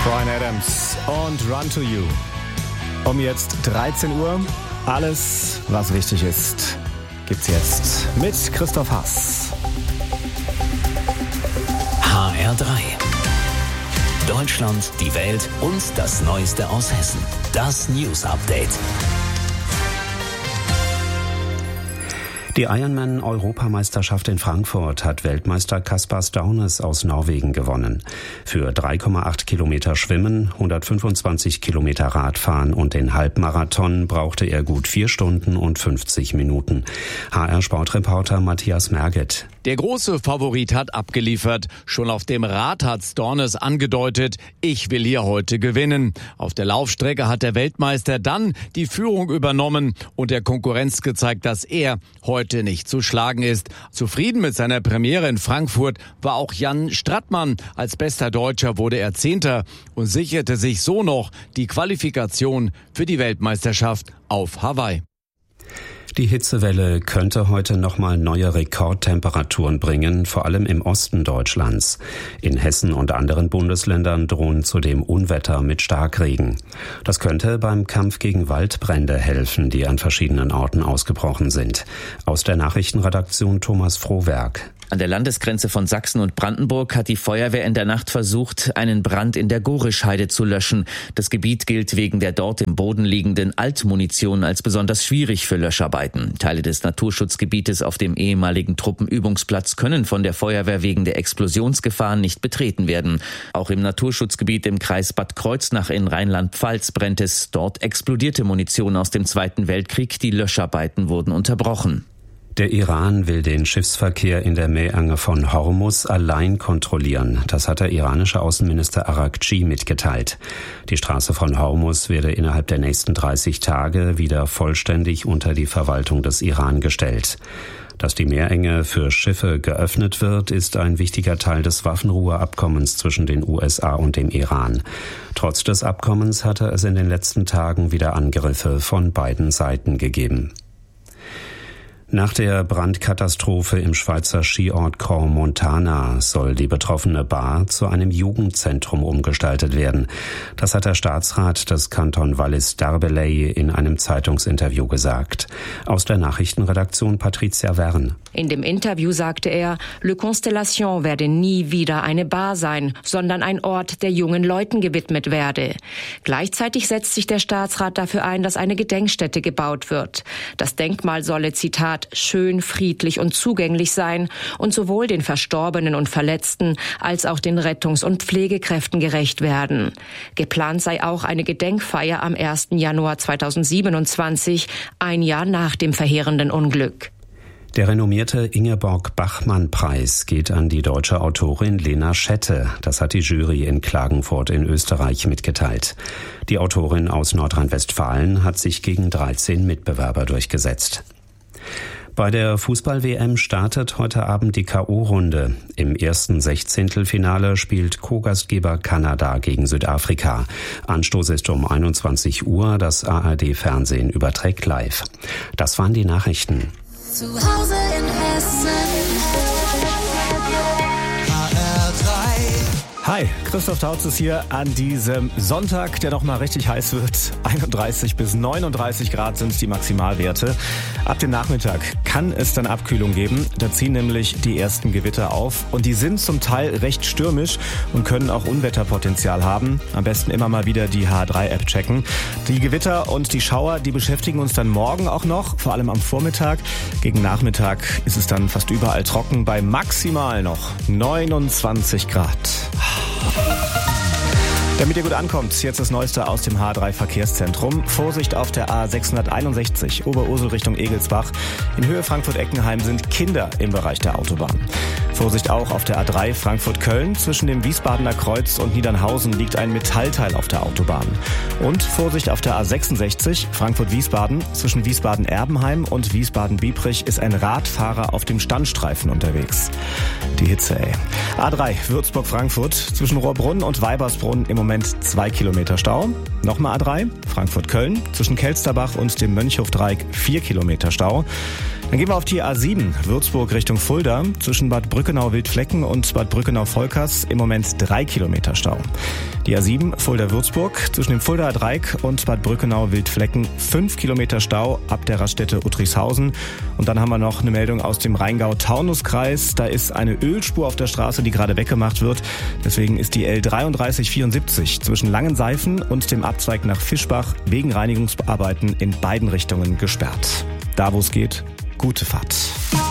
Bryan Adams und Run to You. Um jetzt 13 Uhr. Alles, was wichtig ist, gibt's jetzt mit Christoph Haas. HR3. Deutschland, die Welt und das Neueste aus Hessen. Das News Update. Die Ironman-Europameisterschaft in Frankfurt hat Weltmeister Kaspar Staunes aus Norwegen gewonnen. Für 3,8 Kilometer Schwimmen, 125 Kilometer Radfahren und den Halbmarathon brauchte er gut 4 Stunden und 50 Minuten. HR-Sportreporter Matthias Merget. Der große Favorit hat abgeliefert. Schon auf dem Rad hat Staunes angedeutet, ich will hier heute gewinnen. Auf der Laufstrecke hat der Weltmeister dann die Führung übernommen und der Konkurrenz gezeigt, dass er heute nicht zu schlagen ist. Zufrieden mit seiner Premiere in Frankfurt war auch Jan Strattmann. Als bester Deutscher wurde er 10. und sicherte sich so noch die Qualifikation für die Weltmeisterschaft auf Hawaii. Die Hitzewelle könnte heute nochmal neue Rekordtemperaturen bringen, vor allem im Osten Deutschlands. In Hessen und anderen Bundesländern drohen zudem Unwetter mit Starkregen. Das könnte beim Kampf gegen Waldbrände helfen, die an verschiedenen Orten ausgebrochen sind. Aus der Nachrichtenredaktion Thomas Frohwerk. An der Landesgrenze von Sachsen und Brandenburg hat die Feuerwehr in der Nacht versucht, einen Brand in der Gorischheide zu löschen. Das Gebiet gilt wegen der dort im Boden liegenden Altmunition als besonders schwierig für Löscharbeiten. Teile des Naturschutzgebietes auf dem ehemaligen Truppenübungsplatz können von der Feuerwehr wegen der Explosionsgefahren nicht betreten werden. Auch im Naturschutzgebiet im Kreis Bad Kreuznach in Rheinland-Pfalz brennt es. Dort explodierte Munition aus dem Zweiten Weltkrieg. Die Löscharbeiten wurden unterbrochen. Der Iran will den Schiffsverkehr in der Meerenge von Hormuz allein kontrollieren. Das hat der iranische Außenminister Araghchi mitgeteilt. Die Straße von Hormuz werde innerhalb der nächsten 30 Tage wieder vollständig unter die Verwaltung des Iran gestellt. Dass die Meerenge für Schiffe geöffnet wird, ist ein wichtiger Teil des Waffenruheabkommens zwischen den USA und dem Iran. Trotz des Abkommens hatte es in den letzten Tagen wieder Angriffe von beiden Seiten gegeben. Nach der Brandkatastrophe im Schweizer Skiort Crans-Montana soll die betroffene Bar zu einem Jugendzentrum umgestaltet werden. Das hat der Staatsrat des Kanton Wallis-d'Arbelaye in einem Zeitungsinterview gesagt. Aus der Nachrichtenredaktion Patricia Wern. In dem Interview sagte er, Le Constellation werde nie wieder eine Bar sein, sondern ein Ort, der jungen Leuten gewidmet werde. Gleichzeitig setzt sich der Staatsrat dafür ein, dass eine Gedenkstätte gebaut wird. Das Denkmal solle, Zitat, schön, friedlich und zugänglich sein und sowohl den Verstorbenen und Verletzten als auch den Rettungs- und Pflegekräften gerecht werden. Geplant sei auch eine Gedenkfeier am 1. Januar 2027, ein Jahr nach dem verheerenden Unglück. Der renommierte Ingeborg-Bachmann-Preis geht an die deutsche Autorin Lena Schette. Das hat die Jury in Klagenfurt in Österreich mitgeteilt. Die Autorin aus Nordrhein-Westfalen hat sich gegen 13 Mitbewerber durchgesetzt. Bei der Fußball-WM startet heute Abend die K.O.-Runde. Im ersten Sechzehntelfinale spielt Co-Gastgeber Kanada gegen Südafrika. Anstoß ist um 21 Uhr. Das ARD-Fernsehen überträgt live. Das waren die Nachrichten. Zu Hause in Hessen. Hi, Christoph Tautz ist hier an diesem Sonntag, der noch mal richtig heiß wird. 31 bis 39 Grad sind die Maximalwerte. Ab dem Nachmittag kann es dann Abkühlung geben. Da ziehen nämlich die ersten Gewitter auf. Und die sind zum Teil recht stürmisch und können auch Unwetterpotenzial haben. Am besten immer mal wieder die H3-App checken. Die Gewitter und die Schauer, die beschäftigen uns dann morgen auch noch, vor allem am Vormittag. Gegen Nachmittag ist es dann fast überall trocken bei maximal noch 29 Grad. Damit ihr gut ankommt, jetzt das Neueste aus dem H3 Verkehrszentrum. Vorsicht auf der A661 Oberursel Richtung Egelsbach. In Höhe Frankfurt-Eckenheim sind Kinder im Bereich der Autobahn. Vorsicht auch auf der A3 Frankfurt-Köln. Zwischen dem Wiesbadener Kreuz und Niedernhausen liegt ein Metallteil auf der Autobahn. Und Vorsicht auf der A66 Frankfurt-Wiesbaden. Zwischen Wiesbaden-Erbenheim und Wiesbaden-Biebrich ist ein Radfahrer auf dem Standstreifen unterwegs. Die Hitze, ey. A3 Würzburg-Frankfurt. Zwischen Rohrbrunn und Weibersbrunn im Moment 2 Kilometer Stau. Nochmal A3 Frankfurt-Köln. Zwischen Kelsterbach und dem Mönchhofdreieck 4 Kilometer Stau. Dann gehen wir auf die A7, Würzburg Richtung Fulda. Zwischen Bad Brückenau-Wildflecken und Bad Brückenau-Volkers im Moment 3 Kilometer Stau. Die A7, Fulda-Würzburg, zwischen dem Fuldaer Dreieck und Bad Brückenau-Wildflecken 5 Kilometer Stau ab der Raststätte Uttrichshausen. Und dann haben wir noch eine Meldung aus dem Rheingau-Taunus-Kreis. Da ist eine Ölspur auf der Straße, die gerade weggemacht wird. Deswegen ist die L3374 zwischen Langenseifen und dem Abzweig nach Fischbach wegen Reinigungsarbeiten in beiden Richtungen gesperrt. Da, wo es geht, gute Fahrt.